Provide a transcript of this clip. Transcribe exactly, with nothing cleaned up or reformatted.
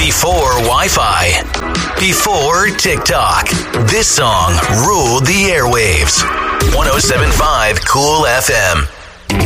Before Wi-Fi. Before TikTok. This song ruled the airwaves. one oh seven point five Cool F M.